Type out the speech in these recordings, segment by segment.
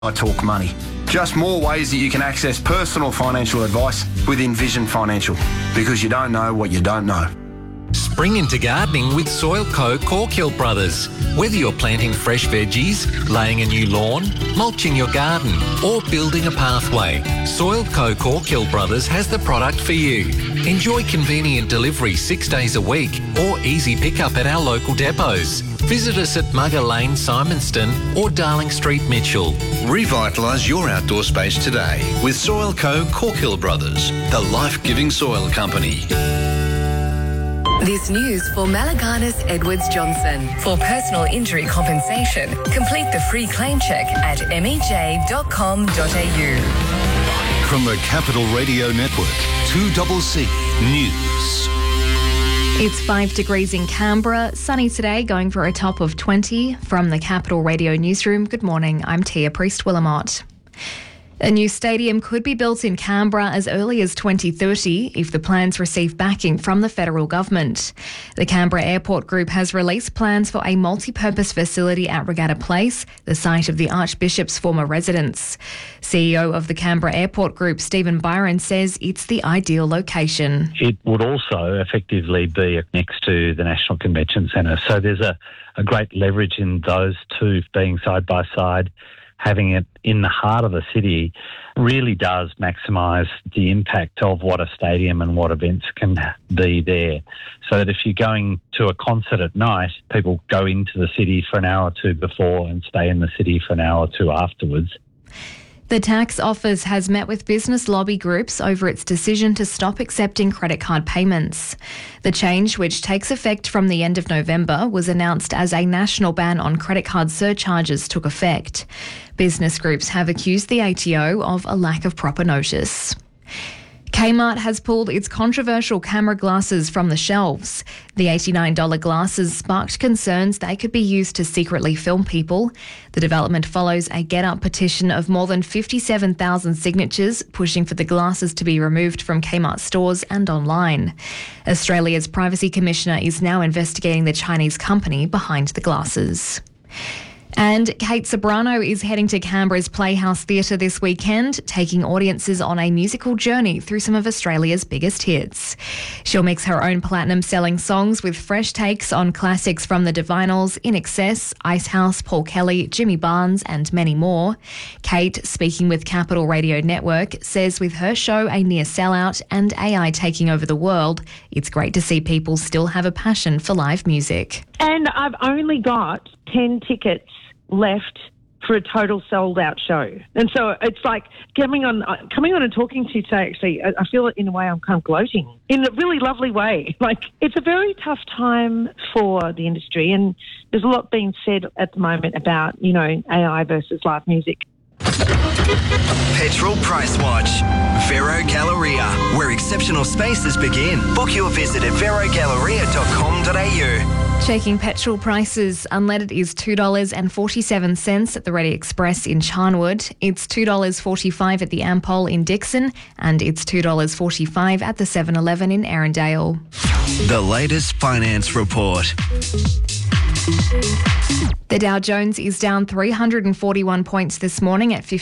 I Talk Money. Just more ways that you can access personal financial advice with Envision Financial, because you don't know what you don't know. Spring into gardening with Soilco Corkhill Brothers. Whether you're planting fresh veggies, laying a new lawn, mulching your garden or building a pathway, Soilco Corkhill Brothers has the product for you. Enjoy convenient delivery 6 days a week or easy pickup at our local depots. Visit us at Mugger Lane, Simonston or Darling Street, Mitchell. Revitalise your outdoor space today with Soilco Corkhill Brothers, the life-giving soil company. This news for Malaganas Edwards Johnson. For personal injury compensation, complete the free claim check at mej.com.au. From the Capital Radio Network, 2CC News. It's 5 degrees in Canberra. Sunny today, going for a top of 20. From the Capital Radio Newsroom, good morning. I'm Tia Priest-Willamott. A new stadium could be built in Canberra as early as 2030 if the plans receive backing from the federal government. The Canberra Airport Group has released plans for a multi-purpose facility at Regatta Place, the site of the Archbishop's former residence. CEO of the Canberra Airport Group, Stephen Byron, says it's the ideal location. It would also effectively be next to the National Convention Centre. So there's a great leverage in those two being side by side. Having it in the heart of the city really does maximise the impact of what a stadium and what events can be there. So that if you're going to a concert at night, people go into the city for an hour or two before and stay in the city for an hour or two afterwards. The tax office has met with business lobby groups over its decision to stop accepting credit card payments. The change, which takes effect from the end of November, was announced as a national ban on credit card surcharges took effect. Business groups have accused the ATO of a lack of proper notice. Kmart has pulled its controversial camera glasses from the shelves. The $89 glasses sparked concerns they could be used to secretly film people. The development follows a Get Up petition of more than 57,000 signatures pushing for the glasses to be removed from Kmart stores and online. Australia's Privacy Commissioner is now investigating the Chinese company behind the glasses. And Kate Ceberano is heading to Canberra's Playhouse Theatre this weekend, taking audiences on a musical journey through some of Australia's biggest hits. She'll mix her own platinum-selling songs with fresh takes on classics from the Divinyls, In Excess, Icehouse, Paul Kelly, Jimmy Barnes and many more. Kate, speaking with Capital Radio Network, says with her show a near sellout and AI taking over the world, it's great to see people still have a passion for live music. And I've only got 10 tickets left for a total sold-out show. And so it's like coming on and talking to you today, actually, I feel it in a way I'm kind of gloating in a really lovely way. Like, it's a very tough time for the industry, and there's a lot being said at the moment about, AI versus live music. Petrol Price Watch. Vero Galleria, where exceptional spaces begin. Book your visit at verogalleria.com.au. Checking petrol prices, unleaded is $2.47 at the Ready Express in Charnwood. It's $2.45 at the Ampol in Dixon, and it's $2.45 at the 7-Eleven in Erindale. The latest finance report. The Dow Jones is down 341 points this morning at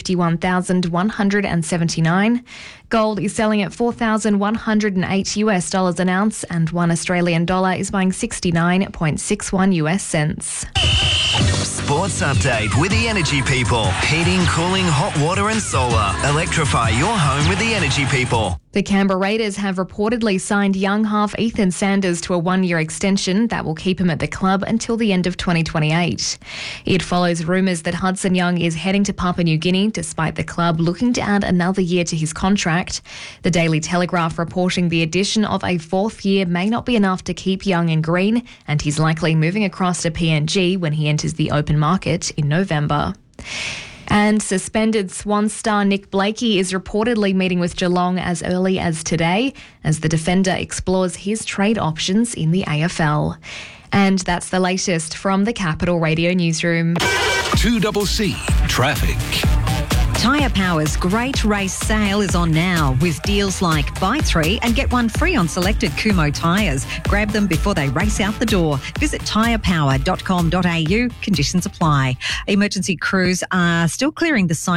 51,179. Gold is selling at $4,108 an ounce, and $1 Australian dollar is buying 69.61 US cents. Sports update with the Energy People. Heating, cooling, hot water and solar. Electrify your home with the Energy People. The Canberra Raiders have reportedly signed young half Ethan Sanders to a 1-year extension that will keep him at the club until the end of 2028. It follows rumours that Hudson Young is heading to Papua New Guinea despite the club looking to add another year to his contract. The Daily Telegraph reporting the addition of a 4th year may not be enough to keep Young in green, and he's likely moving across to PNG when he enters the open market in November. And suspended Swan star Nick Blakey is reportedly meeting with Geelong as early as today as the defender explores his trade options in the AFL. And that's the latest from the Capital Radio Newsroom. 2CC Traffic. Tyre Power's Great Race Sale is on now with deals like buy 3 and get 1 free on selected Kumho tyres. Grab them before they race out the door. Visit tyrepower.com.au. Conditions apply. Emergency crews are still clearing the site